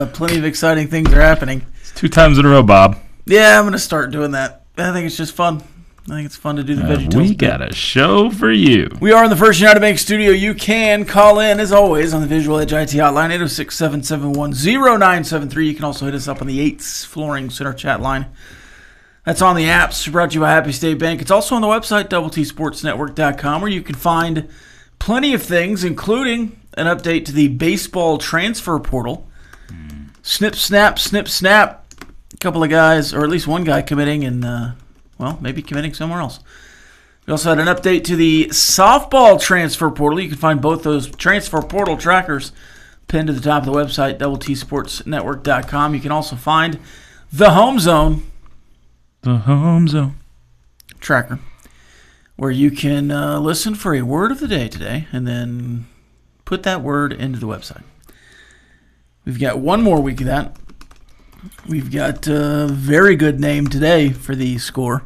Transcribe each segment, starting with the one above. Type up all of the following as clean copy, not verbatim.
Plenty of exciting things are happening. It's 2 times in a row, Bob. Yeah, I'm going to start doing that. I think it's just fun. I think it's fun to do the VeggieTales. We got a show for you. We are in the First United Bank studio. You can call in, as always, on the Visual Edge IT hotline, 806-771-0973. You can also hit us up on the 8's Flooring Center chat line. That's on the apps, brought to you by Happy State Bank. It's also on the website, doubleTSportsNetwork.com, where you can find plenty of things, including an update to the baseball transfer portal. Snip, snap, snip, snap. A couple of guys, or at least one guy committing and, maybe committing somewhere else. We also had an update to the softball transfer portal. You can find both those transfer portal trackers pinned to the top of the website, doubleTSportsNetwork.com. You can also find the Home Zone. The Home Zone tracker, where you can listen for a word of the day today and then put that word into the website. We've got one more week of that. We've got a very good name today for the score.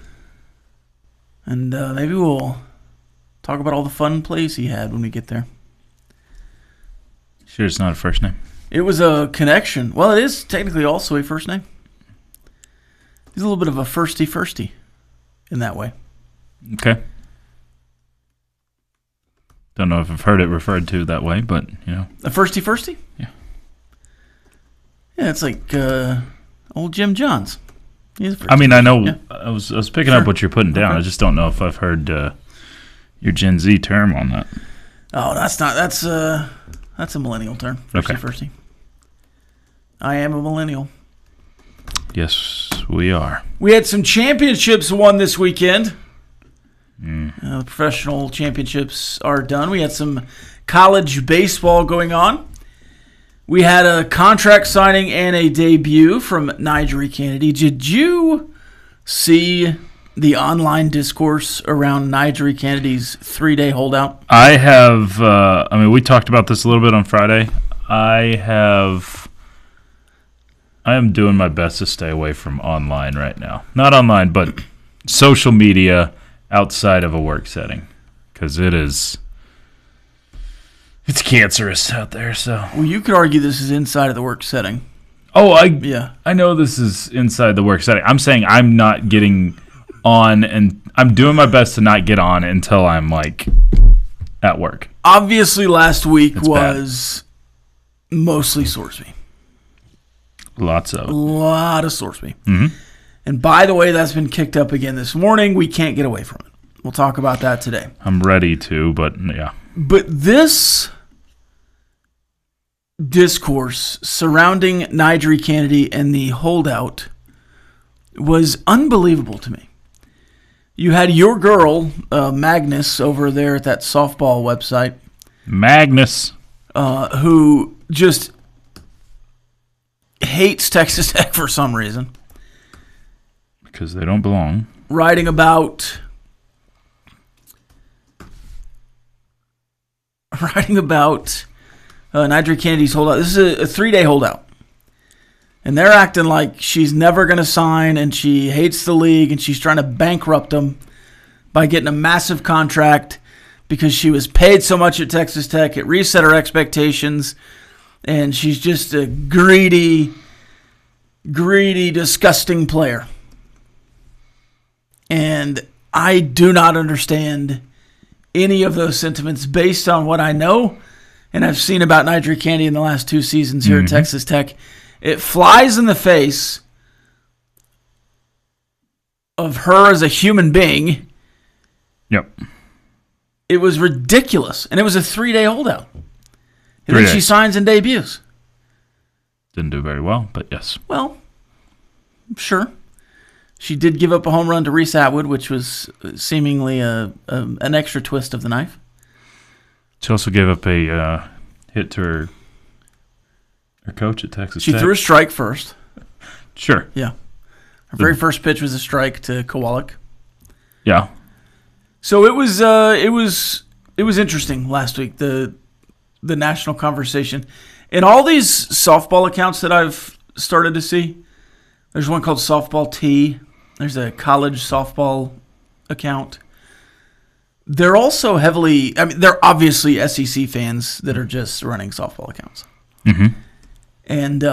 And maybe we'll talk about all the fun plays he had when we get there. Sure it's not a first name? It was a connection. Well, it is technically also a first name. He's a little bit of a firsty in that way. Okay. Don't know if I've heard it referred to that way, but, A firsty? Yeah. Yeah, it's like old Jim Johns. I mean, I know. Yeah. I was picking up what you're putting down. Okay. I just don't know if I've heard your Gen Z term on that. Oh, that's not. That's a millennial term. Firsty. I am a millennial. Yes, we are. We had some championships won this weekend. The professional championships are done. We had some college baseball going on. We had a contract signing and a debut from Najdri Cannady. Did you see the online discourse around Najdri Cannady's 3-day holdout? I have. We talked about this a little bit on Friday. I am doing my best to stay away from online right now. Not online, but social media outside of a work setting, because it's cancerous out there. So, well, you could argue this is inside of the work setting. Oh, I know this is inside the work setting. I'm saying I'm not getting on, and I'm doing my best to not get on until I'm at work. Obviously, last week was mostly Sourceby. A lot of Sourceby. Mm-hmm. And by the way, that's been kicked up again this morning. We can't get away from it. We'll talk about that today. I'm ready to, but yeah. But this discourse surrounding Najdri Cannady and the holdout was unbelievable to me. You had your girl, Magnus, over there at that softball website. Magnus. Who just hates Texas Tech for some reason. Because they don't belong. Writing about Najdri Cannady's holdout. This is a 3-day holdout. And they're acting like she's never going to sign and she hates the league and she's trying to bankrupt them by getting a massive contract because she was paid so much at Texas Tech. It reset her expectations. And she's just a greedy, disgusting player. And I do not understand any of those sentiments based on what I know and I've seen about Najdri Cannady in the last 2 seasons here at Texas Tech. It flies in the face of her as a human being. Yep. It was ridiculous. And it was a 3-day holdout. And then she signs and debuts. Didn't do very well, but yes. Well, sure. She did give up a home run to Reese Atwood, which was seemingly an extra twist of the knife. She also gave up a hit to her coach at Texas Tech. She threw a strike first. Sure. Yeah. Her very first pitch was a strike to Kowalik. Yeah. So it was interesting last week, the national conversation. And all these softball accounts that I've started to see, there's one called Softball T. There's a college softball account. They're also they're obviously SEC fans that are just running softball accounts. Mm-hmm. And